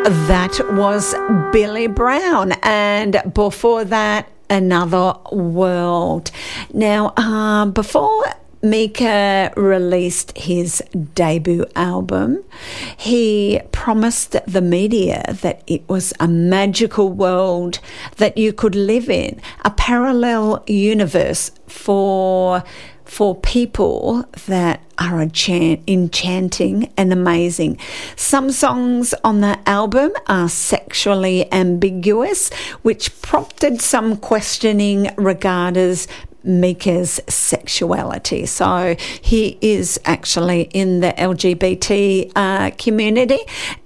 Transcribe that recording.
That was Billy Brown, and before that, Another World. Now, before Mika released his debut album, he promised the media that it was a magical world that you could live in, a parallel universe for people that are enchanting and amazing. Some songs on the album are sexually ambiguous, which prompted some questioning regarding Mika's sexuality. So he is actually in the LGBT community,